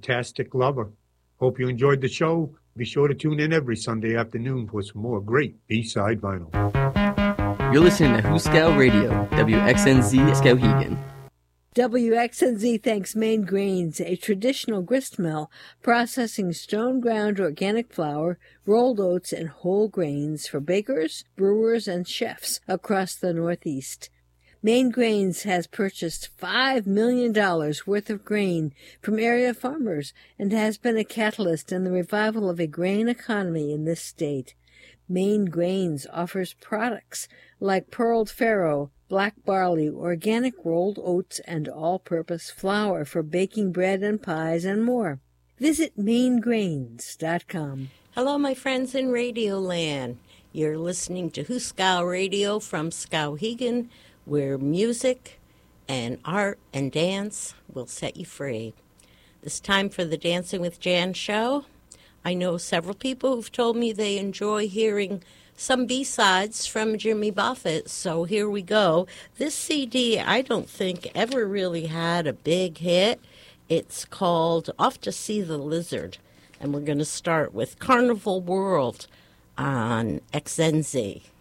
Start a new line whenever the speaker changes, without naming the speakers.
fantastic lover. Hope you enjoyed the show. Be sure to tune in every Sunday afternoon for some more great B-side vinyl.
You're listening to Hooskow Radio, WXNZ Skowhegan.
WXNZ thanks Maine Grains, a traditional grist mill processing stone-ground organic flour, rolled oats, and whole grains for bakers, brewers, and chefs across the Northeast. Maine Grains has purchased $5 million worth of grain from area farmers and has been a catalyst in the revival of a grain economy in this state. Maine Grains offers products like pearled farro, black barley, organic rolled oats, and all-purpose flour for baking bread and pies and more. Visit mainegrains.com.
Hello, my friends in Radio Land. You're listening to Hooskow Radio from Skowhegan, where music and art and dance will set you free. It's time for the Dancing with Jan show. I know several people who've told me they enjoy hearing some B-sides from Jimmy Buffett, so here we go. This CD, I don't think, ever really had a big hit. It's called Off to See the Lizard, and we're going to start with Carnival World on XNZ.